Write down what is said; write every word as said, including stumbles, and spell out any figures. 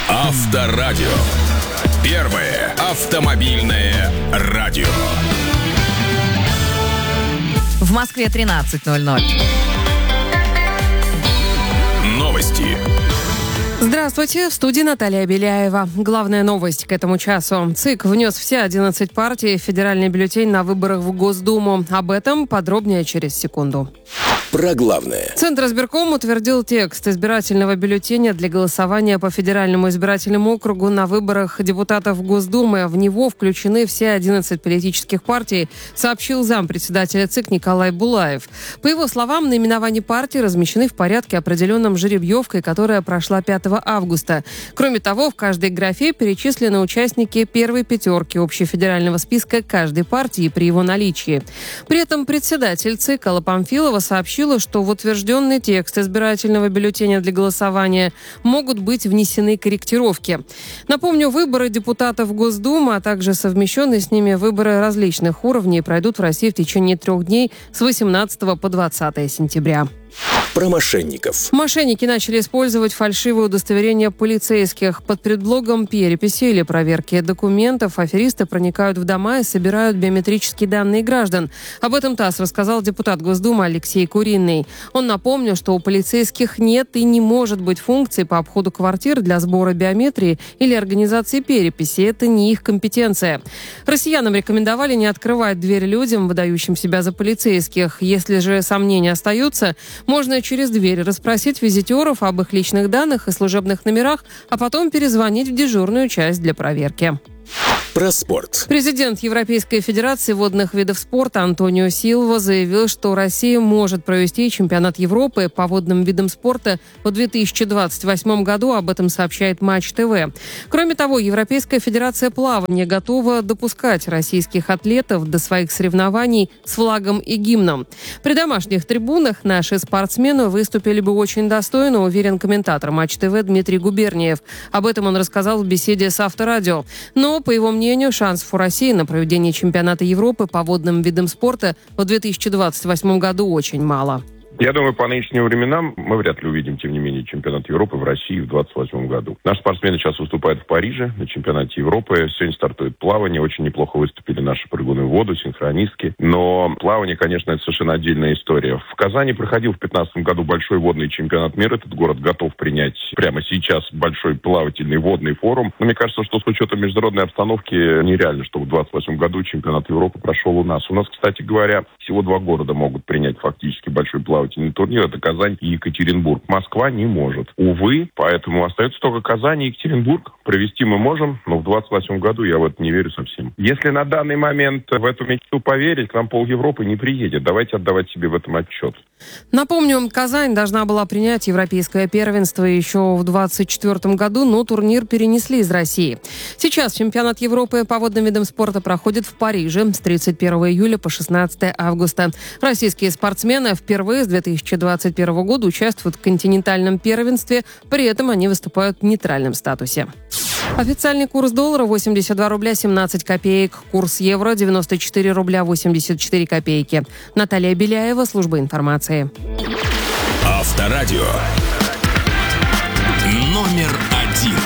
Авторадио. Первое автомобильное радио. В Москве тринадцать ноль ноль. Новости. Здравствуйте, в студии Наталья Беляева. Главная новость к этому часу. ЦИК внес все одиннадцать партий в федеральный бюллетень на выборах в Госдуму. Об этом подробнее через секунду. Про главное. Центр избирком утвердил текст избирательного бюллетеня для голосования по федеральному избирательному округу на выборах депутатов Госдумы. В него включены все одиннадцать политических партий, сообщил зампредседателя ЦИК Николай Булаев. По его словам, наименования партий размещены в порядке, определенном жеребьевкой, которая прошла пятого августа. Кроме того, в каждой графе перечислены участники первой пятерки общефедерального списка каждой партии при его наличии. При этом председатель ЦИК Алла Памфилова сообщила, что в утвержденный текст избирательного бюллетеня для голосования могут быть внесены корректировки. Напомню, выборы депутатов Госдумы, а также совмещенные с ними выборы различных уровней пройдут в России в течение трех дней с восемнадцатого по двадцатое сентября. Про мошенников. Мошенники начали использовать фальшивые удостоверения полицейских. Под предлогом переписи или проверки документов аферисты проникают в дома и собирают биометрические данные граждан. Об этом ТАСС рассказал депутат Госдумы Алексей Куриный. Он напомнил, что у полицейских нет и не может быть функций по обходу квартир для сбора биометрии или организации переписи. Это не их компетенция. Россиянам рекомендовали не открывать дверь людям, выдающим себя за полицейских. Если же сомнения остаются, можно через дверь расспросить визитеров об их личных данных и служебных номерах, а потом перезвонить в дежурную часть для проверки. Про спорт. Президент Европейской Федерации водных видов спорта Антонио Силва заявил, что Россия может провести чемпионат Европы по водным видам спорта в две тысячи двадцать восьмом году. Об этом сообщает Матч ТВ. Кроме того, Европейская Федерация плавания готова допускать российских атлетов до своих соревнований с флагом и гимном. При домашних трибунах наши спортсмены выступили бы очень достойно, уверен комментатор Матч ТВ Дмитрий Губерниев. Об этом он рассказал в беседе с Авторадио. Но, по его мнению, шансов у России на проведение чемпионата Европы по водным видам спорта в две тысячи двадцать восьмом году очень мало. Я думаю, по нынешним временам мы вряд ли увидим, тем не менее, чемпионат Европы в России в двадцать восьмом году. Наши спортсмены сейчас выступают в Париже на чемпионате Европы. Сегодня стартует плавание. Очень неплохо выступили наши прыгуны в воду, синхронистки. Но плавание, конечно, это совершенно отдельная история. В Казани проходил в две тысячи пятнадцатом году большой водный чемпионат мира. Этот город готов принять прямо сейчас большой плавательный водный форум. Но мне кажется, что с учетом международной обстановки нереально, чтобы в двадцать восьмом году чемпионат Европы прошел у нас. У нас, кстати говоря, всего два города могут принять фактически большой плавательный турнир. Это Казань и Екатеринбург. Москва не может. Увы, поэтому остается только Казань и Екатеринбург. Провести мы можем, но в двадцать восьмом году я в это не верю совсем. Если на данный момент в эту мечту поверить, к нам пол Европы не приедет. Давайте отдавать себе в этом отчет. Напомню, Казань должна была принять европейское первенство еще в двадцать четвёртом году, но турнир перенесли из России. Сейчас чемпионат Европы по водным видам спорта проходит в Париже с тридцать первого июля по шестнадцатое августа. Российские спортсмены впервые с две тысячи двадцать первого года участвуют в континентальном первенстве, при этом они выступают в нейтральном статусе. Официальный курс доллара восемьдесят два рубля семнадцать копеек, курс евро девяносто четыре рубля восемьдесят четыре копейки. Наталья Беляева, служба информации. Авторадио. Номер один.